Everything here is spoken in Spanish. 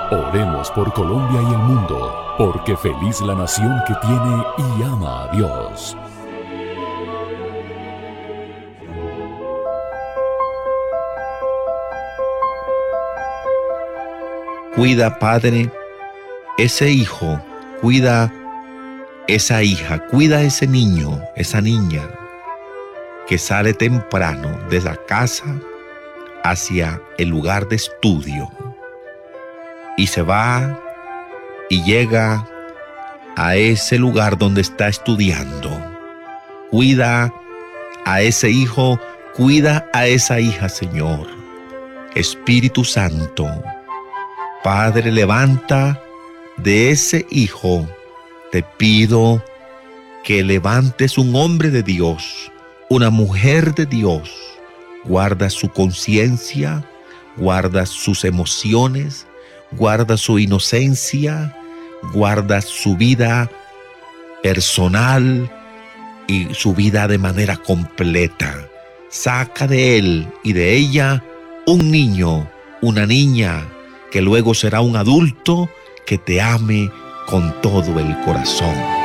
Oremos por Colombia y el mundo, porque feliz la nación que tiene y ama a Dios. Cuida, Padre, ese hijo, cuida esa hija, cuida ese niño, esa niña que sale temprano de la casa hacia el lugar de estudio y se va y llega a ese lugar donde está estudiando. Cuida a ese hijo, cuida a esa hija, Señor. Espíritu Santo, Padre, levanta de ese hijo, te pido que levantes un hombre de Dios, una mujer de Dios. Guarda su conciencia, guarda sus emociones, guarda su inocencia, guarda su vida personal y su vida de manera completa. Saca de él y de ella un niño, una niña, que luego será un adulto que te ame con todo el corazón.